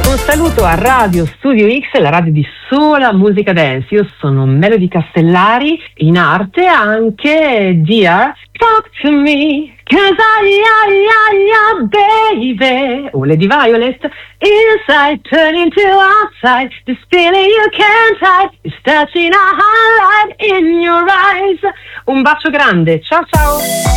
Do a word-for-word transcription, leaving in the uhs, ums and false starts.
Saluto a Radio Studio X, la radio di sola musica dance. Io sono Melody Castellari, in arte anche Dear Talk to Me, cause I, I, I, I, baby. O Lady Violet, inside turning to outside, this feeling you can't hide, is touching a highlight in your eyes. Un bacio grande, ciao ciao.